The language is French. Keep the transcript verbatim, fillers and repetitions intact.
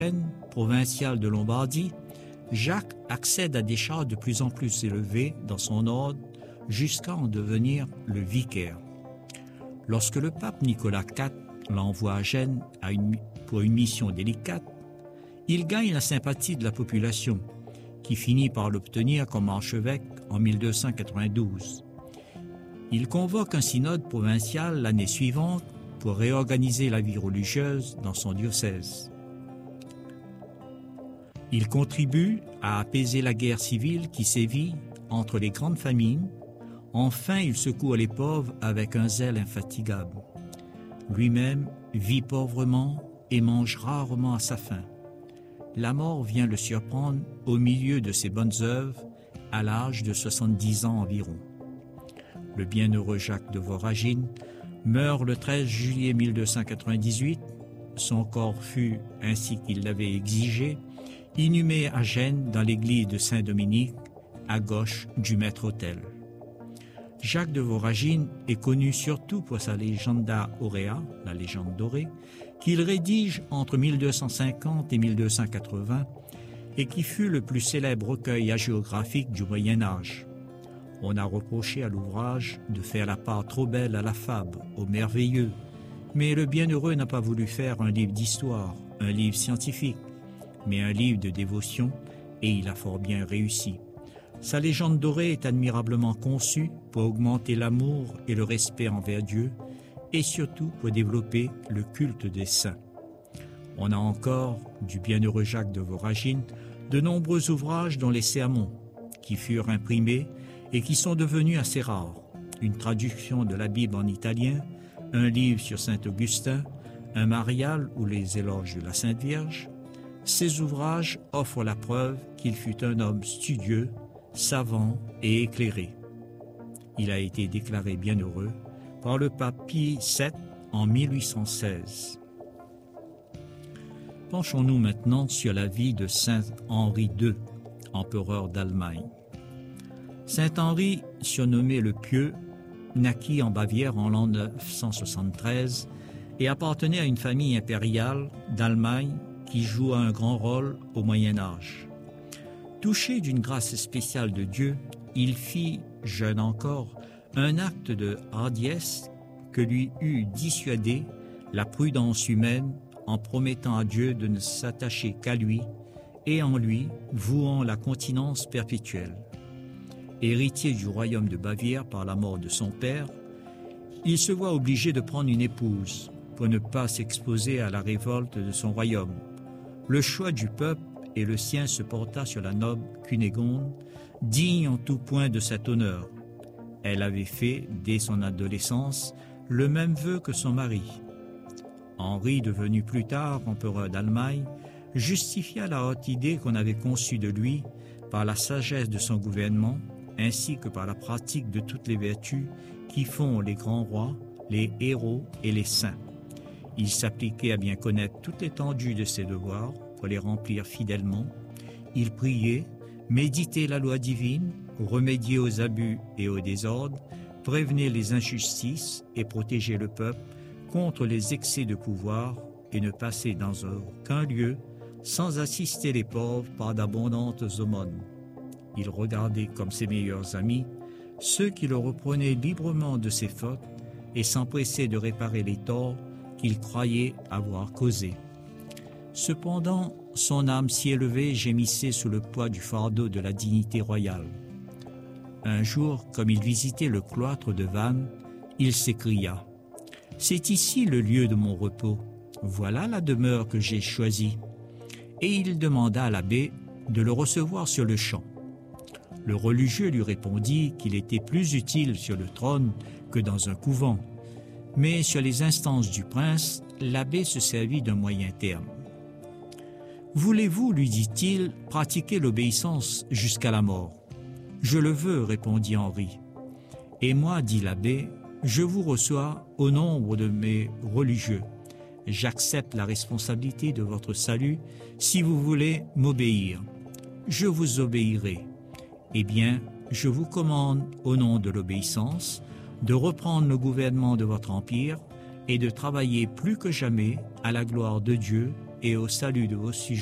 provincial de Lombardie, Jacques accède à des charges de plus en plus élevées dans son ordre jusqu'à en devenir le vicaire. Lorsque le pape Nicolas quatre l'envoie à Gênes à une, pour une mission délicate, il gagne la sympathie de la population, qui finit par l'obtenir comme archevêque en mille deux cent quatre-vingt-douze. Il convoque un synode provincial l'année suivante pour réorganiser la vie religieuse dans son diocèse. Il contribue à apaiser la guerre civile qui sévit entre les grandes famines. Enfin, il secourt les pauvres avec un zèle infatigable. Lui-même vit pauvrement et mange rarement à sa faim. La mort vient le surprendre au milieu de ses bonnes œuvres à l'âge de soixante-dix ans environ. Le bienheureux Jacques de Voragine meurt le treize juillet mille deux cent quatre-vingt-dix-huit. Son corps fut, ainsi qu'il l'avait exigé, inhumé à Gênes dans l'église de Saint-Dominique, à gauche du maître-autel. Jacques de Voragine est connu surtout pour sa Legenda Aurea, la légende dorée, qu'il rédige entre mille deux cent cinquante et mille deux cent quatre-vingts et qui fut le plus célèbre recueil hagiographique du Moyen-Âge. On a reproché à l'ouvrage de faire la part trop belle à la fable, au merveilleux, mais le bienheureux n'a pas voulu faire un livre d'histoire, un livre scientifique, mais un livre de dévotion, et il a fort bien réussi. Sa légende dorée est admirablement conçue pour augmenter l'amour et le respect envers Dieu, et surtout pour développer le culte des saints. On a encore, du bienheureux Jacques de Voragine, de nombreux ouvrages dont les sermons, qui furent imprimés et qui sont devenus assez rares. Une traduction de la Bible en italien, un livre sur saint Augustin, un marial ou les éloges de la Sainte Vierge. Ces ouvrages offrent la preuve qu'il fut un homme studieux, savant et éclairé. Il a été déclaré bienheureux par le pape Pie sept en mille huit cent seize. Penchons-nous maintenant sur la vie de saint Henri deux, empereur d'Allemagne. Saint Henri, surnommé le Pieux, naquit en Bavière en l'an neuf cent soixante-treize et appartenait à une famille impériale d'Allemagne qui joua un grand rôle au Moyen-Âge. Touché d'une grâce spéciale de Dieu, il fit, jeune encore, un acte de hardiesse que lui eût dissuadé la prudence humaine en promettant à Dieu de ne s'attacher qu'à lui et en lui vouant la continence perpétuelle. Héritier du royaume de Bavière par la mort de son père, il se voit obligé de prendre une épouse pour ne pas s'exposer à la révolte de son royaume. Le choix du peuple et le sien se porta sur la noble Cunégonde, digne en tout point de cet honneur. Elle avait fait, dès son adolescence, le même vœu que son mari. Henri, devenu plus tard empereur d'Allemagne, justifia la haute idée qu'on avait conçue de lui par la sagesse de son gouvernement, ainsi que par la pratique de toutes les vertus qui font les grands rois, les héros et les saints. Il s'appliquait à bien connaître toute l'étendue de ses devoirs pour les remplir fidèlement. Il priait, méditait la loi divine, remédiait aux abus et aux désordres, prévenait les injustices et protégeait le peuple contre les excès de pouvoir et ne passait dans aucun lieu sans assister les pauvres par d'abondantes aumônes. Il regardait comme ses meilleurs amis ceux qui le reprenaient librement de ses fautes et s'empressait de réparer les torts qu'il croyait avoir causés. Cependant, son âme si élevée gémissait sous le poids du fardeau de la dignité royale. Un jour, comme il visitait le cloître de Vannes, il s'écria « C'est ici le lieu de mon repos, voilà la demeure que j'ai choisie. » Et il demanda à l'abbé de le recevoir sur le champ. Le religieux lui répondit qu'il était plus utile sur le trône que dans un couvent, mais sur les instances du prince, l'abbé se servit d'un moyen terme. « Voulez-vous, lui dit-il, pratiquer l'obéissance jusqu'à la mort ?»« Je le veux, répondit Henri. « Et moi, dit l'abbé, je vous reçois au nombre de mes religieux. J'accepte la responsabilité de votre salut si vous voulez m'obéir. Je vous obéirai. Eh bien, je vous commande, au nom de l'obéissance, de reprendre le gouvernement de votre empire et de travailler plus que jamais à la gloire de Dieu et au salut de vos sujets.